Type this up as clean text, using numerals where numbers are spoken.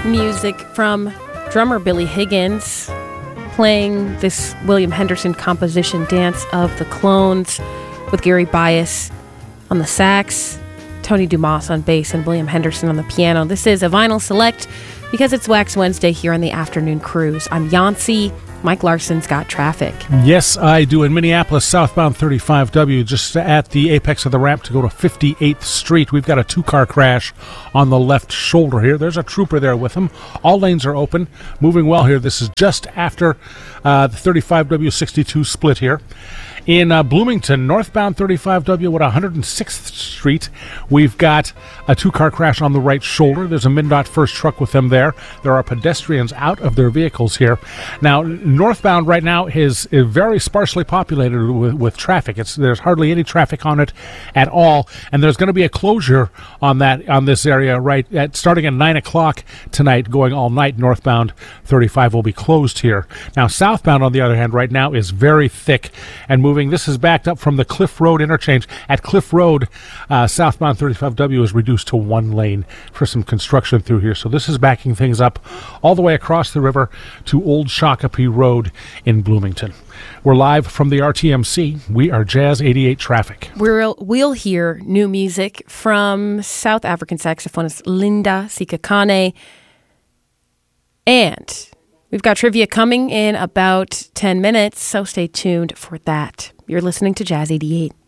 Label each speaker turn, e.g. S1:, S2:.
S1: Music from drummer Billy Higgins playing this William Henderson composition, Dance of the Clones, with Gary Bias on the sax, Tony Dumas on bass, and William Henderson on the piano. This is a Vinyl Select because it's Wax Wednesday here on the Afternoon Cruise. I'm Yancey. Mike Larson's got traffic.
S2: Yes, I do. In Minneapolis, southbound 35W, just at the apex of the ramp to go to 58th Street, we've got a two-car crash on the left shoulder here. There's a trooper there with him. All lanes are open. Moving well here. This is just after the 35W62 split here. In Bloomington, northbound 35W at 106th Street, we've got a two-car crash on the right shoulder. There's a MnDOT first truck with them there. There are pedestrians out of their vehicles here. Now, northbound right now is very sparsely populated with traffic. There's hardly any traffic on it at all, and there's going to be a closure on this area starting at 9 o'clock tonight, going all night. Northbound 35 will be closed here. Now, southbound, on the other hand, right now is very thick and moving. This is backed up from the Cliff Road interchange. At Cliff Road, southbound 35W is reduced to one lane for some construction through here. So this is backing things up all the way across the river to Old Shakopee Road in Bloomington. We're live from the RTMC. We are Jazz 88 Traffic.
S1: We'll hear new music from South African saxophonist Linda Sikhakhane. And we've got trivia coming in about 10 minutes, so stay tuned for that. You're listening to Jazz 88.